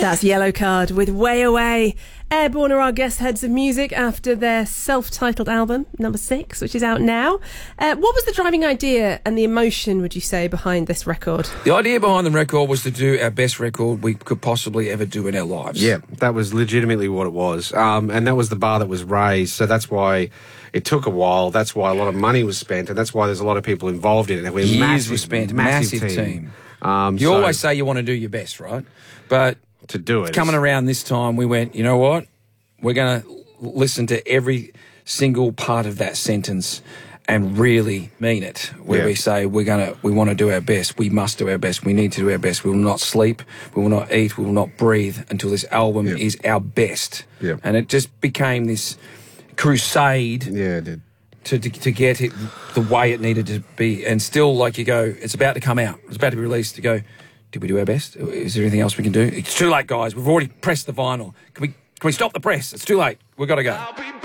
That's Yellow Card with Way Away. Airborne are our guest heads of music after their self-titled album, number 6, which is out now. What was the driving idea and the emotion, would you say, behind this record? The idea behind the record was to do our best record we could possibly ever do in our lives. Yeah, that was legitimately what it was. And that was the bar that was raised, so that's why it took a while. That's why a lot of money was spent, and that's why there's a lot of people involved in it. Years were spent, massive team. You always say you want to do your best, right? But to do it, coming around this time, we went, you know what? We're going to listen to every single part of that sentence and really mean it. Where we say we want to do our best. We must do our best. We need to do our best. We will not sleep. We will not eat. We will not breathe until this album is our best. Yeah. And it just became this crusade. Yeah, it did. To get it the way it needed to be. And still, like you go, it's about to come out. It's about to be released. To go, did we do our best? Is there anything else we can do? It's too late, guys. We've already pressed the vinyl. Can we stop the press? It's too late. We've got to go.